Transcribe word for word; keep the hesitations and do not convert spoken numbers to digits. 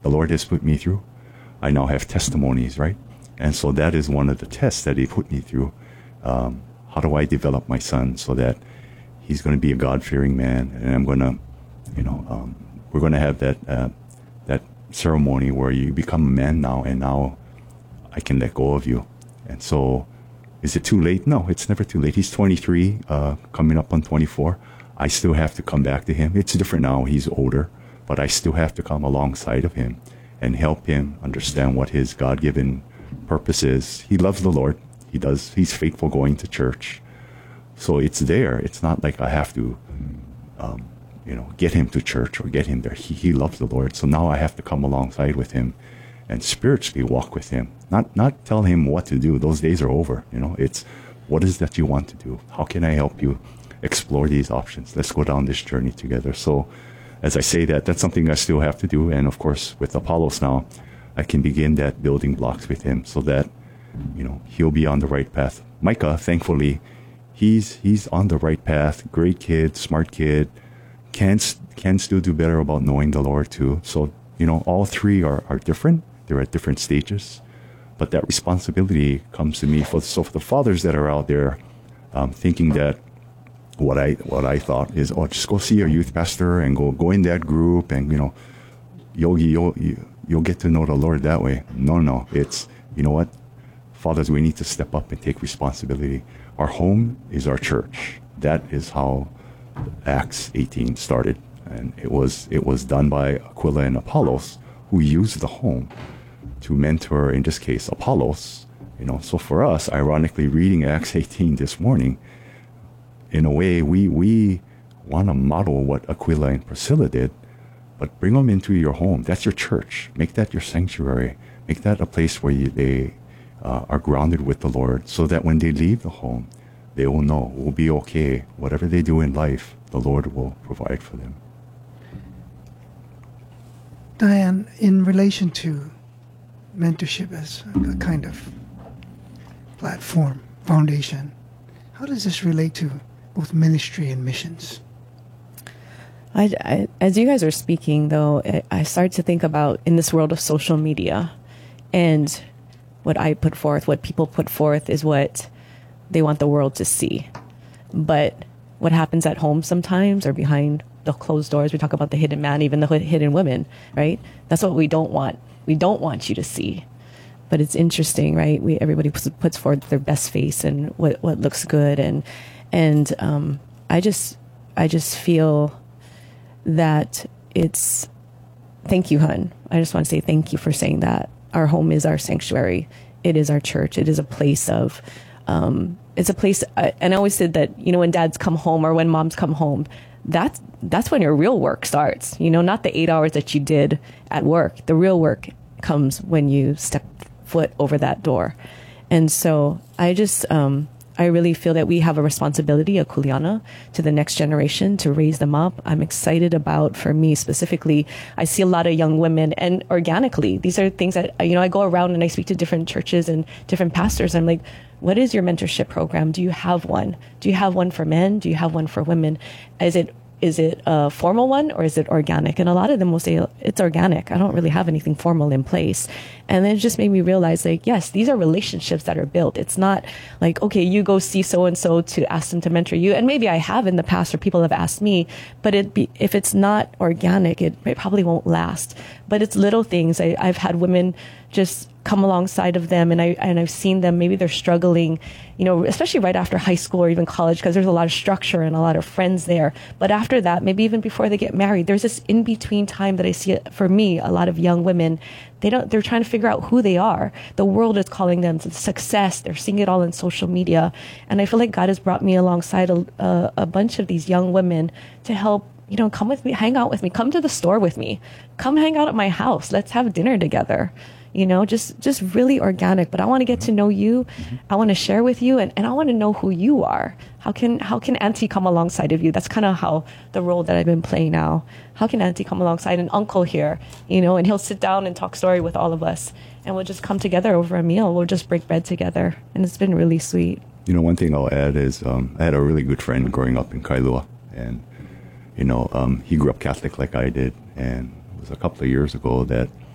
the Lord has put me through, I now have testimonies, right? And so that is one of the tests that he put me through. Um, how do I develop my son so that he's going to be a God-fearing man, and I'm going to, you know, um, we're going to have that uh, that ceremony where you become a man now, and now I can let go of you. And so, is it too late? No, it's never too late. He's twenty-three, uh, coming up on twenty-four. I still have to come back to him. It's different now. He's older, but I still have to come alongside of him and help him understand what his God-given purpose is. He loves the Lord. He does. He's faithful going to church. So it's there. It's not like I have to, um, you know, get him to church or get him there. He, he loves the Lord. So now I have to come alongside with him and spiritually walk with him. Not not tell him what to do. Those days are over. You know, it's what is that you want to do? How can I help you explore these options? Let's go down this journey together. So as I say that, that's something I still have to do. And of course, with Apollos now, I can begin that building blocks with him so that, you know, he'll be on the right path. Micah, thankfully, he's he's on the right path. Great kid, smart kid, can, can still do better about knowing the Lord too. So, you know, all three are, are different. They're at different stages. But that responsibility comes to me. For, so for the fathers that are out there um, thinking that what I what I thought is, oh, just go see your youth pastor and go go in that group and, you know, Yogi, you'll, you, you'll get to know the Lord that way. No, no. It's, you know what? Fathers, we need to step up and take responsibility. Our home is our church. That is how Acts eighteen started. And it was it was done by Aquila and Apollos, who used the home to mentor, in this case, Apollos. You know, so for us, ironically, reading Acts eighteen this morning, in a way, we we want to model what Aquila and Priscilla did, but bring them into your home. That's your church. Make that your sanctuary. Make that a place where you, they uh, are grounded with the Lord, so that when they leave the home, they will know it will be okay. Whatever they do in life, the Lord will provide for them. Diane, in relation to mentorship as a kind of platform, foundation, how does this relate to both ministry and missions? I, I, as you guys are speaking, though, I, I started to think about in this world of social media, and what I put forth, what people put forth is what they want the world to see. But what happens at home sometimes, or behind the closed doors, we talk about the hidden man, even the hidden women, right? That's what we don't want. We don't want you to see. But it's interesting, right? We everybody puts, puts forth their best face and what what looks good, and and um, I just I just feel that it's. Thank you, Hun. I just want to say thank you for saying that. Our home is our sanctuary. It is our church. It is a place of. Um, it's a place, uh, and I always said that, you know, when dads come home or when moms come home, that's that's when your real work starts. You know, not the eight hours that you did at work. The real work comes when you step foot over that door. And so I just, um, I really feel that we have a responsibility, a kuleana, to the next generation to raise them up. I'm excited about, for me specifically, I see a lot of young women, and organically, these are things that, you know, I go around and I speak to different churches and different pastors. I'm like, what is your mentorship program? Do you have one? Do you have one for men? Do you have one for women? Is it Is it a formal one, or is it organic? And a lot of them will say it's organic. I don't really have anything formal in place. And then it just made me realize, like, yes, these are relationships that are built. It's not like, okay, you go see so-and-so to ask them to mentor you. And maybe I have in the past, or people have asked me, but it be, if it's not organic, it, it probably won't last. But it's little things. I, I've had women just come alongside of them, and I and I've seen them, maybe they're struggling, you know, especially right after high school or even college, because there's a lot of structure and a lot of friends there. But after that, maybe even before they get married, there's this in between time that I see, for me, a lot of young women, they don't they're trying to figure out who they are. The world is calling them to success. They're seeing it all in social media, and I feel like God has brought me alongside a, a, a bunch of these young women to help. You know, come with me, hang out with me, come to the store with me, come hang out at my house. Let's have dinner together. You know, just, just really organic. But I want to get to know you. Mm-hmm. I want to share with you, and, and I want to know who you are. How can how can Auntie come alongside of you? That's kind of how the role that I've been playing now. How can Auntie come alongside an uncle here? You know, and he'll sit down and talk story with all of us, and we'll just come together over a meal. We'll just break bread together, and it's been really sweet. You know, one thing I'll add is um, I had a really good friend growing up in Kailua, and you know, um, he grew up Catholic like I did, and it was a couple of years ago that